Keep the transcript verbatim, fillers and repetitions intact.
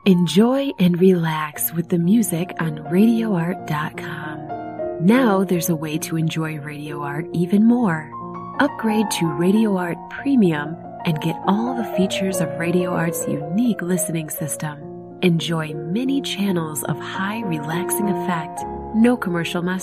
Enjoy and relax with the music on radio art dot com. Now there's a way to enjoy Radio Art even more. Upgrade to Radio Art Premium and get all the features of Radio Art's unique listening system. Enjoy many channels of high relaxing effect, no commercial messages.